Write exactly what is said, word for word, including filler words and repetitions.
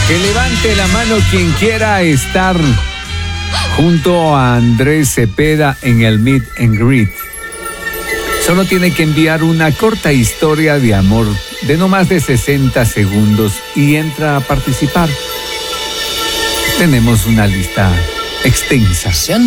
Que levante la mano quien quiera estar junto a Andrés Cepeda en el Meet and Greet. Solo tiene que enviar una corta historia de amor de no más de sesenta segundos y entra a participar. Tenemos una lista extensa.